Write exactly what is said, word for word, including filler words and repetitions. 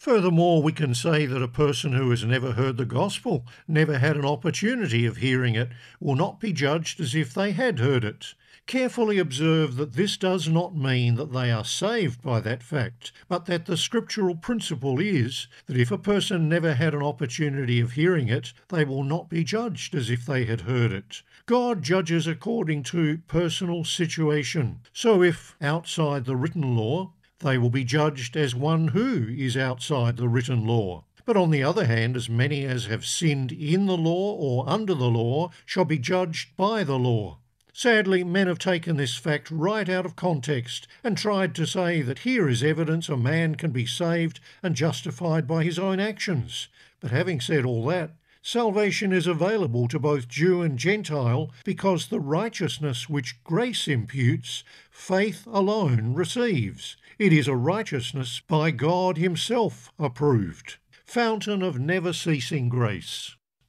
Furthermore, we can say that a person who has never heard the gospel, never had an opportunity of hearing it, will not be judged as if they had heard it. Carefully observe that this does not mean that they are saved by that fact, but that the scriptural principle is that if a person never had an opportunity of hearing it, they will not be judged as if they had heard it. God judges according to personal situation. So if outside the written law, they will be judged as one who is outside the written law. But on the other hand, as many as have sinned in the law or under the law shall be judged by the law. Sadly, men have taken this fact right out of context and tried to say that here is evidence a man can be saved and justified by his own actions. But having said all that, salvation is available to both Jew and Gentile because the righteousness which grace imputes, faith alone receives. It is a righteousness by God himself approved. Fountain of never-ceasing grace.